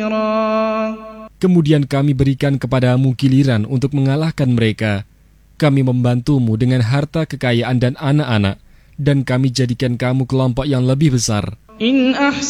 Kemudian kami berikan kepadamu giliran untuk mengalahkan mereka. Kami membantumu dengan harta kekayaan dan anak-anak, dan kami jadikan kamu kelompok yang lebih besar.